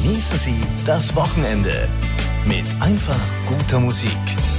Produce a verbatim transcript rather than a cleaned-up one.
Genießen Sie das Wochenende mit einfach guter Musik.